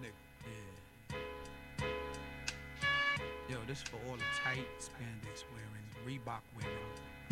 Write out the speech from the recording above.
Yeah. Yo, this for all the tight spandex wearing, Reebok wearing,